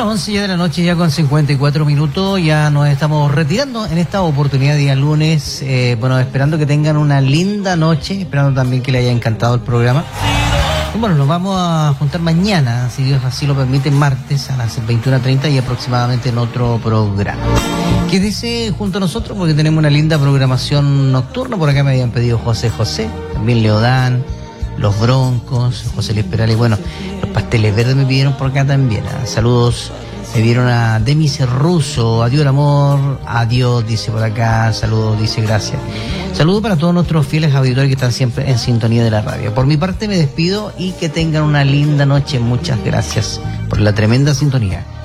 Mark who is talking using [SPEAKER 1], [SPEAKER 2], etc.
[SPEAKER 1] 11 ya de la noche, ya con 54 minutos, ya nos estamos retirando en esta oportunidad día lunes, esperando que tengan una linda noche, esperando también que les haya encantado el programa. Y bueno, nos vamos a juntar mañana, si Dios así lo permite, martes a las 21:30 y aproximadamente en otro programa. Quédese junto a nosotros porque tenemos una linda programación nocturna. Por acá me habían pedido José, también Leodán, Los Broncos, José Luis Perales, y bueno, los pasteles verdes me pidieron por acá también. Saludos, me vieron a Demis Russo, adiós el amor, adiós, dice por acá, saludos, dice gracias. Saludos para todos nuestros fieles auditores que están siempre en sintonía de la radio. Por mi parte me despido y que tengan una linda noche, muchas gracias por la tremenda sintonía.